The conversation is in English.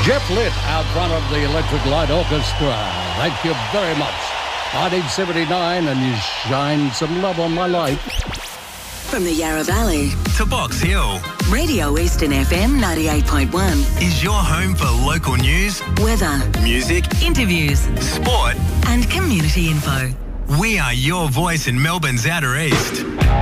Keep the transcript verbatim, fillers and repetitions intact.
Jeff Litt out front of the Electric Light Orchestra. Thank you very much. nineteen seventy-nine, and you shine some love on my life. From the Yarra Valley to Box Hill, Radio Eastern F M ninety-eight point one is your home for local news, weather, music, interviews, sport, and community info. We are your voice in Melbourne's Outer East.